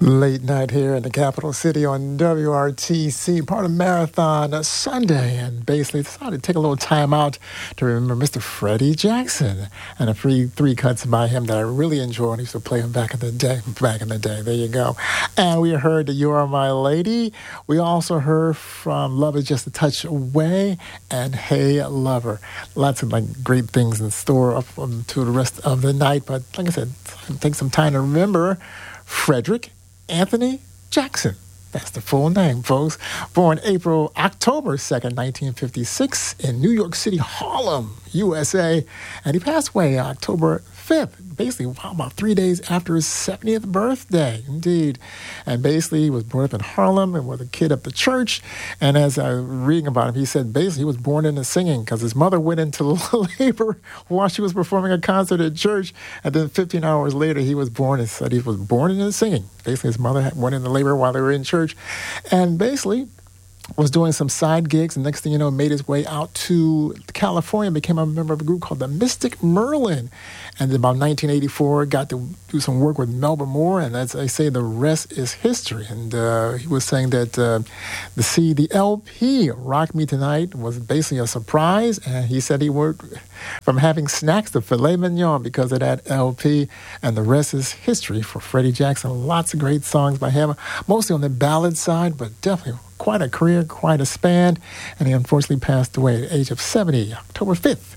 Late night here in the capital city on WRTC, part of Marathon Sunday, and basically decided to take a little time out to remember Mr. Freddie Jackson and a three cuts by him that I really enjoy. I used to play him back in the day. There you go. And we heard the You Are My Lady. We also heard from Love Is Just a Touch Away and Hey Lover. Lots of great things in store up to the rest of the night. But like I said, take some time to remember Frederick Anthony Jackson. That's the full name, folks. Born October 2nd, 1956 in New York City, Harlem, USA. And he passed away October 5th, basically about 3 days after his 70th birthday, indeed. And basically he was born up in Harlem and was a kid up the church. And as I was reading about him, he said basically he was born into singing because his mother went into labor while she was performing a concert at church. And then 15 hours later, he was born and said he was born into singing. Basically, his mother went into labor while they were in church. And basically was doing some side gigs, and next thing you know, made his way out to California and became a member of a group called the Mystic Merlin. And then about 1984, got to do some work with Melba Moore, and as I say, the rest is history. And he was saying that the LP, Rock Me Tonight, was basically a surprise, and he said he worked from having snacks to filet mignon because of that LP, and the rest is history for Freddie Jackson. Lots of great songs by him, mostly on the ballad side, but definitely quite a career, quite a span, and he unfortunately passed away at the age of 70, October 5th,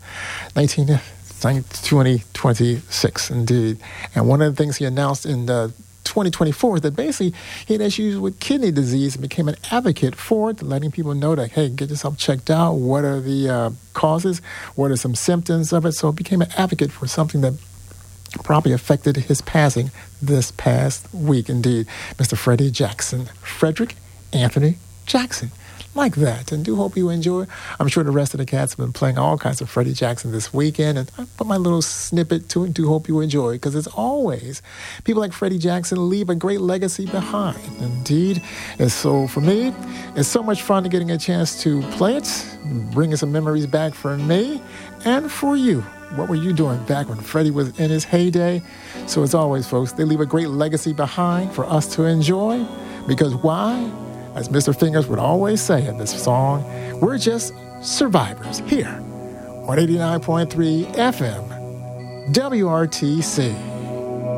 2026, indeed. And one of the things he announced in 2024 is that basically he had issues with kidney disease and became an advocate for it, letting people know that, hey, get yourself checked out. What are the causes? What are some symptoms of it? So he became an advocate for something that probably affected his passing this past week, indeed. Mr. Freddie Jackson, Frederick Anthony Jackson, like that. And do hope you enjoy. I'm sure the rest of the cats have been playing all kinds of Freddie Jackson this weekend, and I put my little snippet to it. Do hope you enjoy, because as always, people like Freddie Jackson leave a great legacy behind. Indeed. And so for me, it's so much fun getting a chance to play it, bringing some memories back for me and for you. What were you doing back when Freddie was in his heyday? So as always, folks, they leave a great legacy behind for us to enjoy. Because why? As Mr. Fingers would always say in this song, we're just survivors here on 89.3 FM, WRTC.